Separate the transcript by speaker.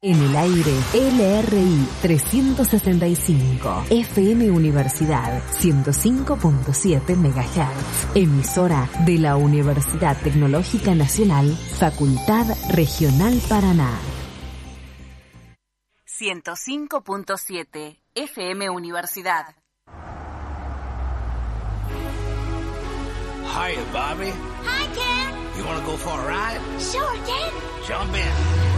Speaker 1: En el aire, LRI 365, FM Universidad 105.7 MHz, emisora de la Universidad Tecnológica Nacional, Facultad Regional Paraná. 105.7, FM Universidad.
Speaker 2: Hiya, Bobby.
Speaker 3: Hi, Ken.
Speaker 2: You want to go for a ride?
Speaker 3: Sure, Ken.
Speaker 2: Jump in.